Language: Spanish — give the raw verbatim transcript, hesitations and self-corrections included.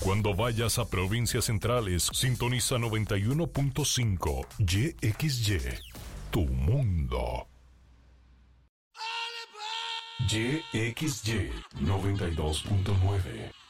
Cuando vayas a provincias centrales, sintoniza noventa y uno punto cinco Y X Y, tu mundo. Y X Y noventa y dos punto nueve.